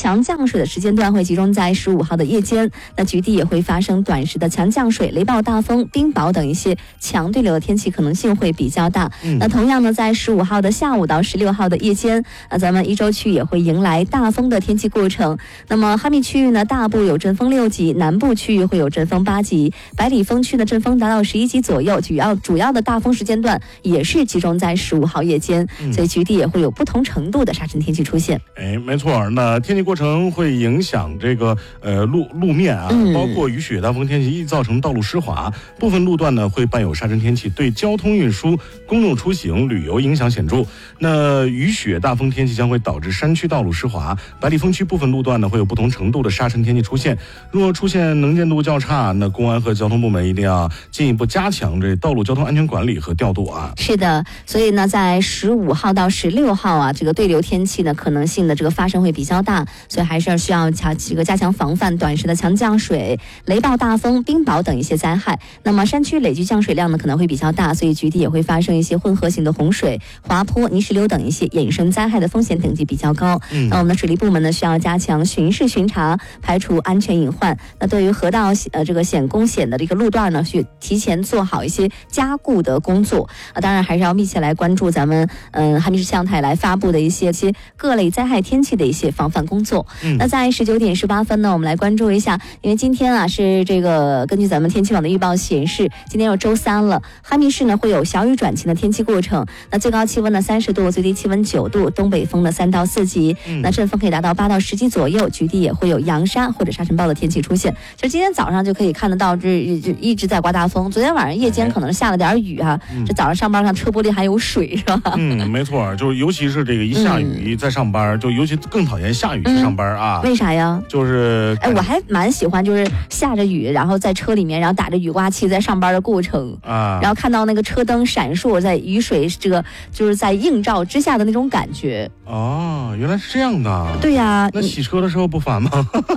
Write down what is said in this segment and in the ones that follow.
强降水的时间段会集中在15号的夜间，那局地也会发生短时的强降水、雷暴大风、冰雹等一些强对流的天气可能性会比较大。那同样呢，在15号的下午到16号的夜间，咱们伊州区也会迎来大风的天气过程。那么哈密区域呢，大部有阵风6级，南部区域会有阵风8级，百里风区的阵风达到11级左右。主要的大风时间段也是集中在15号夜间，所以局地也会有不同程度的沙尘天气出现。 没错，那天气过程会影响这个路面啊，包括雨雪大风天气易造成道路湿滑，部分路段呢会伴有沙尘天气，对交通运输、公众出行、旅游影响显著。那雨雪大风天气将会导致山区道路湿滑，百里风区部分路段呢会有不同程度的沙尘天气出现。若出现能见度较差，那公安和交通部门一定要进一步加强这道路交通安全管理和调度啊。 是的，所以呢，在15号到16号啊，这个对流天气呢可能性的这个发生会比较大，所以还是需要加强防范短时的强降水、雷暴大风、冰雹等一些灾害。那么山区累计降水量呢可能会比较大，所以局地也会发生一些混合型的洪水、滑坡、泥石流等一些衍生灾害的风险等级比较高。那我们的水利部门呢需要加强巡视巡查，排除安全隐患。那对于河道这个险攻险的这个路段呢，需提前做好一些加固的工作当然还是要密切来关注咱们哈密市气象台来发布的一些各类灾害天气的一些防范工作。那在19点18分呢，我们来关注一下，因为今天啊是这个根据咱们天气网的预报显示，今天又周3了，哈密市呢会有小雨转晴的天气过程。那最高气温呢30度，最低气温9度，东北风呢3到4级，那阵风可以达到8到10级左右，局地也会有扬沙或者沙尘暴的天气出现。就今天早上就可以看得到，这一直在刮大风。昨天晚上夜间可能下了点雨这早上上班上车玻璃还有水是吧？ 没错，就尤其是这个一下雨在上班，就尤其更讨厌下雨去上班啊。 为啥呀？ 就是我还蛮喜欢就是下着雨，然后在车里面，然后打着雨刮器在上班的过程然后看到那个车灯闪烁在雨水这个就是在映照之下的那种感觉。 原来是这样的。 对呀， 那洗车的时候不烦吗？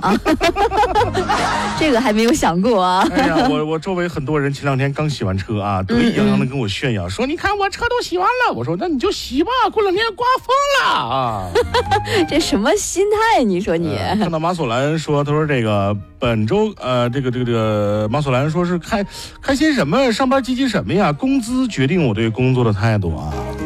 这个还没有想过啊。 哎呀，我周围很多人前2天刚洗完车啊，得意洋洋的跟我炫耀说，你看我车都洗完了。我说那你就洗吧，过2天刮风了啊。 这什么心态？你说你看到马索兰说，他说这个本周这个马索兰说是开心什么，上班积极什么呀？工资决定我对工作的态度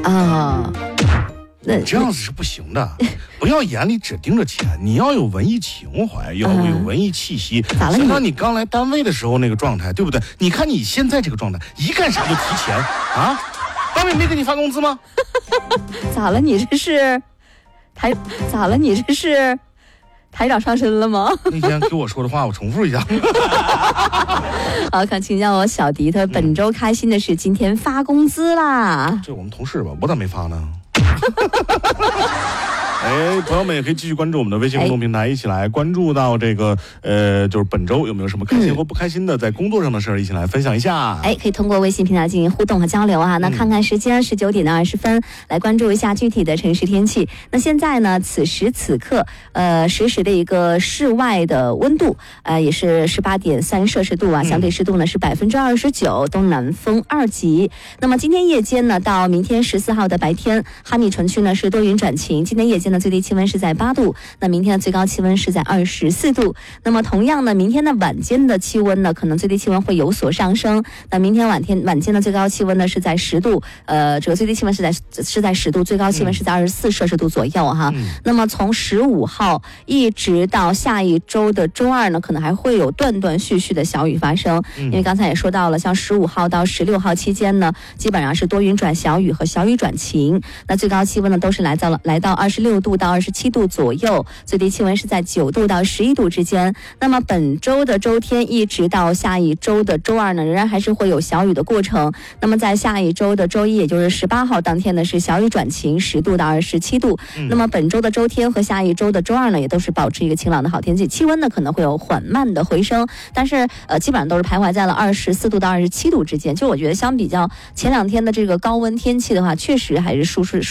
那这样子是不行的，不要眼里只盯着钱，你要有文艺情怀，要有文艺气息。 咋了？ 像你刚来单位的时候那个状态，对不对？你看你现在这个状态，一干啥就提钱啊？单位没给你发工资吗？ 咋了？你这是台长上身了吗？ 那天给我说的话，我重复一下。 好，请教我小迪，他本周开心的是今天发工资啦。 这我们同事吧，我咋没发呢？朋友们也可以继续关注我们的微信公众平台，一起来关注到这个就是本周有没有什么开心或不开心的在工作上的事儿，一起来分享一下。 可以通过微信平台进行互动和交流那看看时间19点20分，来关注一下具体的城市天气。那现在呢，此时此刻实时的一个室外的温度也是18.3摄氏度相对湿度呢是29%，东南风2级。那么今天夜间呢到明天14号的白天，哈密城区呢是多云转晴，今天夜间的最低气温是在8度，那明天的最高气温是在24度。那么同样呢，明天的晚间的气温呢，可能最低气温会有所上升。那明天晚间的最高气温呢是在10度，这个最低气温是在10度，最高气温是在24摄氏度左右那么从15号一直到下一周的周2呢，可能还会有断断续续的小雨发生。因为刚才也说到了，像15号到16号期间呢，基本上是多云转小雨和小雨转晴。那最高气温呢都是来到26度到27度左右，最低气温是在9度到11度之间。那么本周的周天一直到下一周的周2呢，仍然还是会有小雨的过程。那么在下一周的周1，也就是18号当天呢，是小雨转晴，10度到27度。那么本周的周天和下一周的周2呢，也都是保持一个晴朗的好天气，气温呢可能会有缓慢的回升，但是基本上都是徘徊在了24度到27度之间。就我觉得相比较前2天的这个高温天气的话，确实还是舒